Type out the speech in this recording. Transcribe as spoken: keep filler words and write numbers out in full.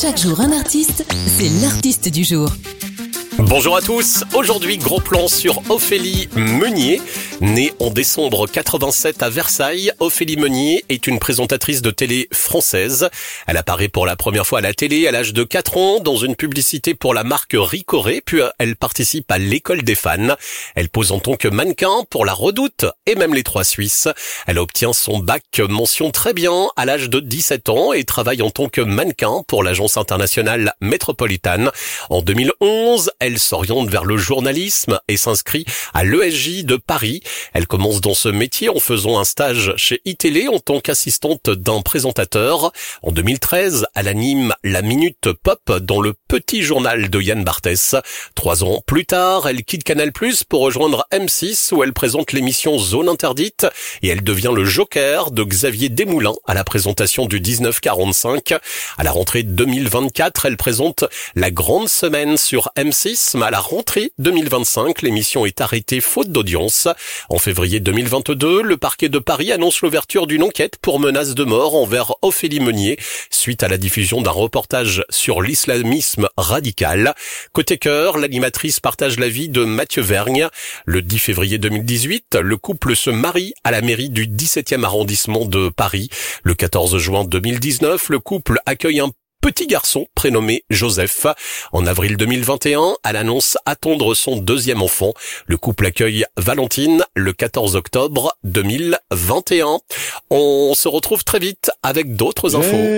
Chaque jour un artiste, c'est l'artiste du jour. Bonjour à tous, aujourd'hui gros plan sur Ophélie Meunier. Née en décembre quatre-vingt-sept à Versailles, Ophélie Meunier est une présentatrice de télé française. Elle apparaît pour la première fois à la télé à l'âge de quatre ans dans une publicité pour la marque Ricoré, puis elle participe à l'école des fans. Elle pose en tant que mannequin pour la Redoute et même les Trois Suisses. Elle obtient son bac mention très bien à l'âge de dix-sept ans et travaille en tant que mannequin pour l'agence internationale Métropolitane. En deux mille onze, elle s'oriente vers le journalisme et s'inscrit à l'E S J de Paris. Elle commence dans ce métier en faisant un stage chez iTélé en tant qu'assistante d'un présentateur. En deux mille treize, elle anime la Minute Pop dans le petit journal de Yann Barthès. Trois ans plus tard, elle quitte Canal plus, pour rejoindre M six où elle présente l'émission Zone Interdite et elle devient le joker de Xavier Desmoulins à la présentation du dix-neuf quarante-cinq. À la rentrée deux mille vingt-quatre, elle présente la grande semaine sur M six. Mais à la rentrée deux mille vingt-cinq, l'émission est arrêtée faute d'audience. En février deux mille vingt-deux, le parquet de Paris annonce l'ouverture d'une enquête pour menace de mort envers Ophélie Meunier suite à la diffusion d'un reportage sur l'islamisme radical. Côté cœur, l'animatrice partage la vie de Mathieu Vergne. Le dix février deux mille dix-huit, le couple se marie à la mairie du dix-septième arrondissement de Paris. Le quatorze juin deux mille dix-neuf, le couple accueille un petit garçon prénommé Joseph. En avril deux mille vingt et un, elle annonce attendre son deuxième enfant. Le couple accueille Valentine le quatorze octobre deux mille vingt et un. On se retrouve très vite avec d'autres infos.